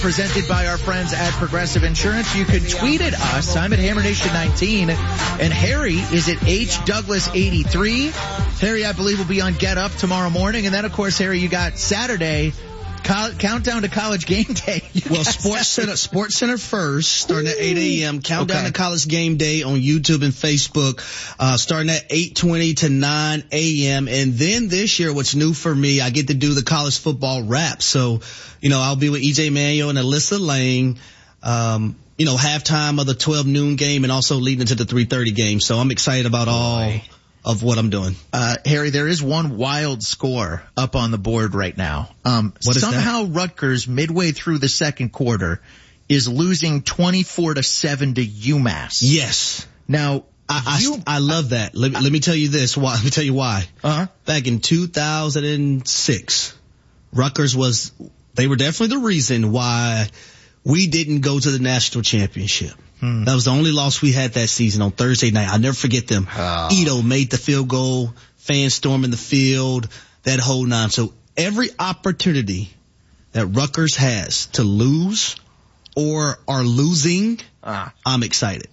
Presented by our friends at Progressive Insurance. You can tweet at us. I'm at HammerNation19. And Harry is at HDouglas83. Harry, I believe, will be on Get Up tomorrow morning. And then, of course, Harry, you got Saturday. Countdown to college game day. Well, Sports Center first, starting at 8 a.m. Countdown to college game day on YouTube and Facebook, starting at 8:20 to 9 a.m. And then this year, what's new for me, I get to do the college football wrap. So, I'll be with EJ Manuel and Alyssa Lang, halftime of the 12 noon game and also leading into the 3:30 game. So I'm excited about all of what I'm doing. Harry, there is one wild score up on the board right now. What is somehow that? Rutgers, midway through the second quarter, is losing 24-7 to UMass. Yes. Now, I love that. Let me tell you this. Why? Let me tell you why. Back in 2006, Rutgers they were definitely the reason why we didn't go to the national championship. That was the only loss we had that season on Thursday night. I'll never forget them. Ito made the field goal, fans storming the field, that whole nine. So every opportunity that Rutgers has to lose or are losing, I'm excited.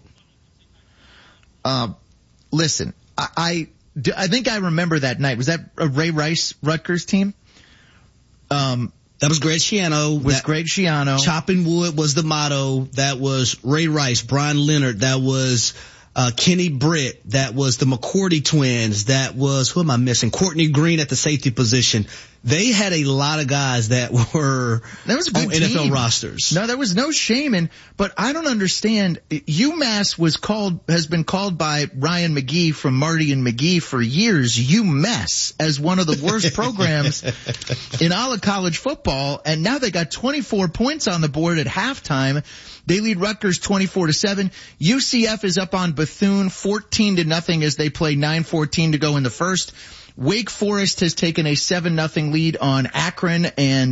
Listen, I think I remember that night. Was that a Ray Rice Rutgers team? That was Greg Schiano. Greg Schiano. Chopping wood was the motto. That was Ray Rice, Brian Leonard. That was Kenny Britt. That was the McCourty twins. That was, who am I missing? Courtney Green at the safety position. They had a lot of guys that were on NFL rosters. No, there was no shame but I don't understand. UMass has been called by Ryan McGee from Marty and McGee for years, UMass, as one of the worst programs in all of college football. And now they got 24 points on the board at halftime. They lead Rutgers 24-7. UCF is up on Bethune 14-0 as they play 9:14 to go in the first. Wake Forest has taken a 7-0 lead on Akron and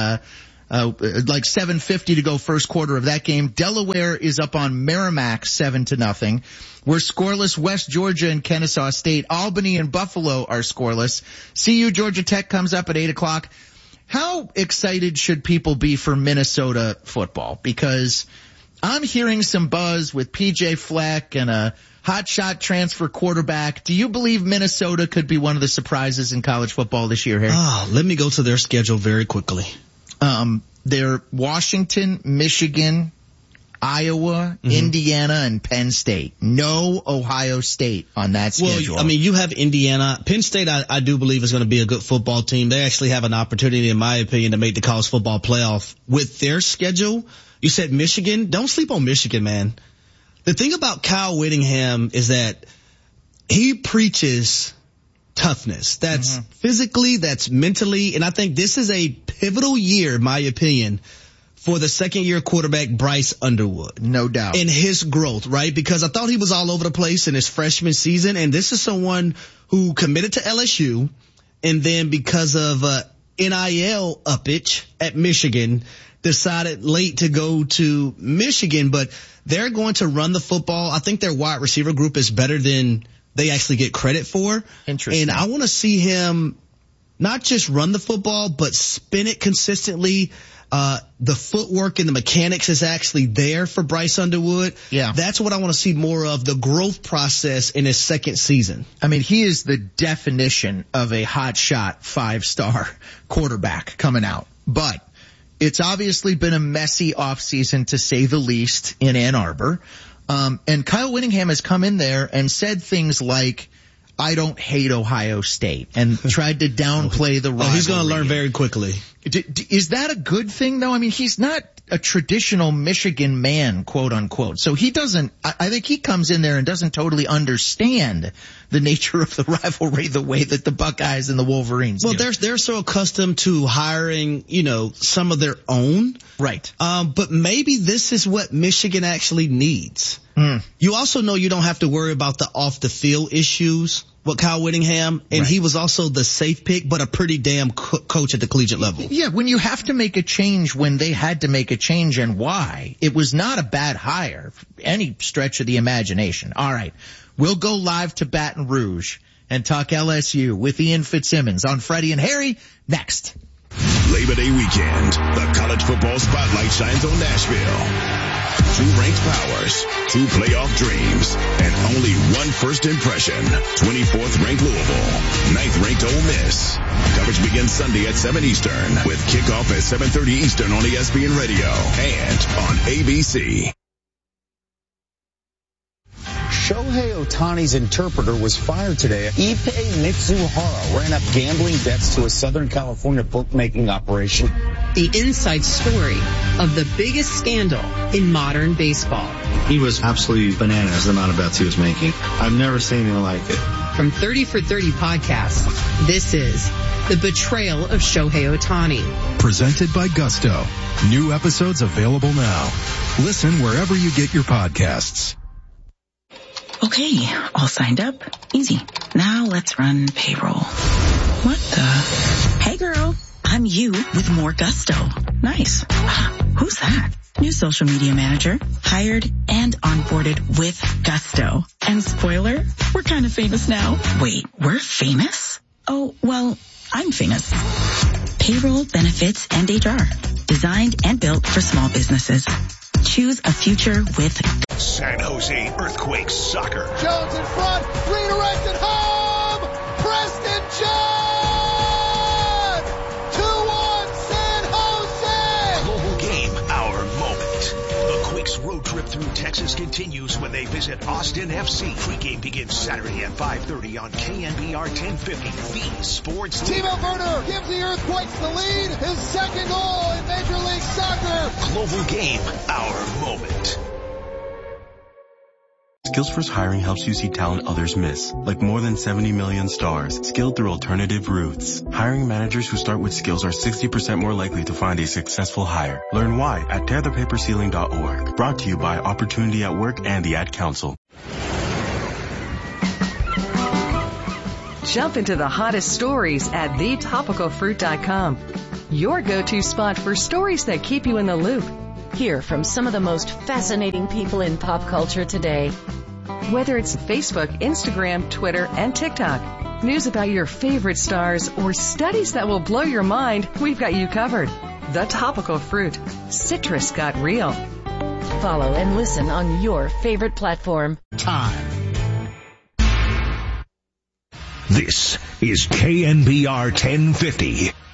like 7:50 to go first quarter of that game. Delaware is up on Merrimack 7-0. We're scoreless. West Georgia and Kennesaw State. Albany and Buffalo are scoreless. CU Georgia Tech comes up at 8 o'clock. How excited should people be for Minnesota football? Because I'm hearing some buzz with PJ Fleck and a hotshot transfer quarterback. Do you believe Minnesota could be one of the surprises in college football this year, Harry? Let me go to their schedule very quickly. They're Washington, Michigan, Iowa, Indiana, and Penn State. No Ohio State on that schedule. Well, you have Indiana. Penn State, I do believe, is going to be a good football team. They actually have an opportunity, in my opinion, to make the college football playoff with their schedule. You said Michigan. Don't sleep on Michigan, man. The thing about Kyle Whittingham is that he preaches toughness. That's physically, that's mentally, and I think this is a pivotal year, in my opinion, for the second-year quarterback Bryce Underwood. No doubt. In his growth, right? Because I thought he was all over the place in his freshman season, and this is someone who committed to LSU, and then because of NIL uppage at Michigan, decided late to go to Michigan, but they're going to run the football. I think their wide receiver group is better than they actually get credit for. Interesting. And I want to see him not just run the football, but spin it consistently. The footwork and the mechanics is actually there for Bryce Underwood. Yeah. That's what I want to see more of, the growth process in his second season. I mean, he is the definition of a hotshot 5-star quarterback coming out. But it's obviously been a messy offseason, to say the least, in Ann Arbor. And Kyle Whittingham has come in there and said things like, I don't hate Ohio State, and tried to downplay the rivalry. He's going to learn very quickly. Is that a good thing, though? I mean, he's not a traditional Michigan man, quote unquote. So he doesn't, I think he comes in there and doesn't totally understand the nature of the rivalry the way that the Buckeyes and the Wolverines do. They're so accustomed to hiring, some of their own. Right. But maybe this is what Michigan actually needs. You also know you don't have to worry about the off the field issues with Kyle Whittingham, and he was also the safe pick, but a pretty damn coach at the collegiate level. Yeah, when you have to make a change, when they had to make a change and why, it was not a bad hire, any stretch of the imagination. All right, we'll go live to Baton Rouge and talk LSU with Ian Fitzsimmons on Freddie and Harry next. Labor Day weekend, the college football spotlight shines on Nashville. 2 ranked powers, 2 playoff dreams, and only 1 first impression. 24th ranked Louisville, 9th ranked Ole Miss. Coverage begins Sunday at 7 Eastern with kickoff at 7:30 Eastern on ESPN Radio and on ABC. Shohei Ohtani's interpreter was fired today. Ippei Mitsuhara ran up gambling debts to a Southern California bookmaking operation. The inside story of the biggest scandal in modern baseball. He was absolutely bananas the amount of bets he was making. I've never seen anything like it. From 30 for 30 podcasts, this is The Betrayal of Shohei Ohtani. Presented by Gusto. New episodes available now. Listen wherever you get your podcasts. Okay, all signed up. Easy. Now let's run payroll. What the? Hey girl, I'm you with more Gusto. Nice. Who's that? New social media manager. Hired and onboarded with Gusto. And spoiler, we're kind of famous now. Wait, we're famous? Oh, well, I'm famous. Payroll, benefits, and HR. Designed and built for small businesses. Choose a future with San Jose Earthquakes Soccer. Jones in front, redirected home! Preston John! 2-1 San Jose! Global game, our moment. The Quakes road trip through Texas continues when they visit Austin FC. Pre-game begins Saturday at 5:30 on KNBR 1050. The Sports Timo Werner gives the Earthquakes the lead. His second goal in Major League Soccer. Global game, our moment. Skillsforce Hiring helps you see talent others miss, like more than 70 million stars, skilled through alternative routes. Hiring managers who start with skills are 60% more likely to find a successful hire. Learn why at tearthepaperceiling.org. Brought to you by Opportunity at Work and the Ad Council. Jump into the hottest stories at thetopicalfruit.com. Your go-to spot for stories that keep you in the loop. Hear from some of the most fascinating people in pop culture today. Whether it's Facebook, Instagram, Twitter, and TikTok, news about your favorite stars, or studies that will blow your mind, we've got you covered. The Topical Fruit. Citrus got real. Follow and listen on your favorite platform. Time. This is KNBR 1050,